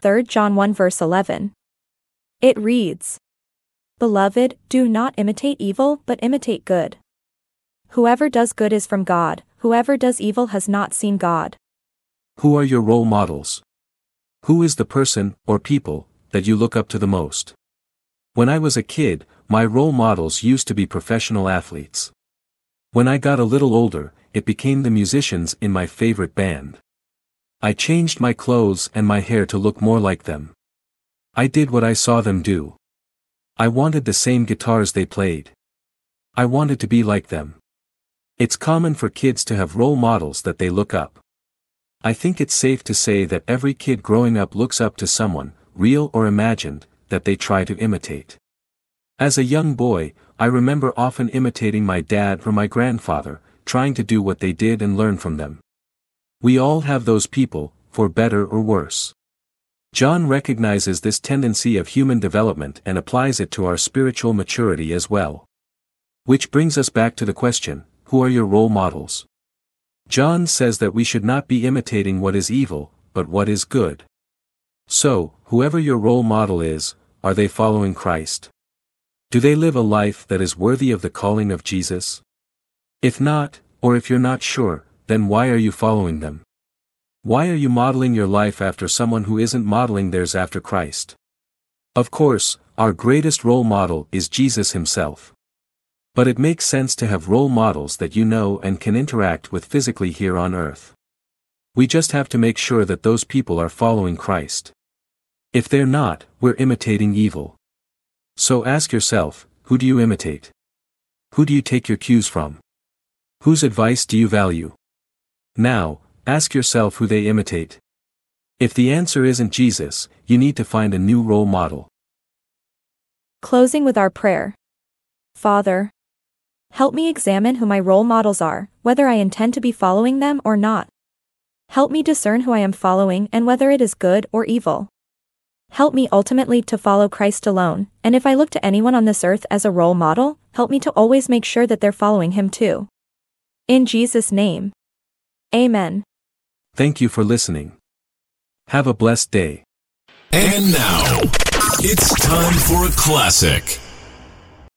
3 John 1 verse 11. It reads, "Beloved, do not imitate evil but imitate good. Whoever does good is from God, whoever does evil has not seen God." Who are your role models? Who is the person, or people, that you look up to the most? When I was a kid, my role models used to be professional athletes. When I got a little older, it became the musicians in my favorite band. I changed my clothes and my hair to look more like them. I did what I saw them do. I wanted the same guitars they played. I wanted to be like them. It's common for kids to have role models that they look up. I think it's safe to say that every kid growing up looks up to someone, real or imagined, that they try to imitate. As a young boy, I remember often imitating my dad or my grandfather, trying to do what they did and learn from them. We all have those people, for better or worse. John recognizes this tendency of human development and applies it to our spiritual maturity as well. Which brings us back to the question, who are your role models? John says that we should not be imitating what is evil, but what is good. So, whoever your role model is, are they following Christ? Do they live a life that is worthy of the calling of Jesus? If not, or if you're not sure, then why are you following them? Why are you modeling your life after someone who isn't modeling theirs after Christ? Of course, our greatest role model is Jesus himself. But it makes sense to have role models that you know and can interact with physically here on earth. We just have to make sure that those people are following Christ. If they're not, we're imitating evil. So ask yourself, who do you imitate? Who do you take your cues from? Whose advice do you value? Now, ask yourself who they imitate. If the answer isn't Jesus, you need to find a new role model. Closing with our prayer. Father, help me examine who my role models are, whether I intend to be following them or not. Help me discern who I am following and whether it is good or evil. Help me ultimately to follow Christ alone, and if I look to anyone on this earth as a role model, help me to always make sure that they're following him too. In Jesus' name. Amen. Thank you for listening. Have a blessed day. And now, it's time for a classic.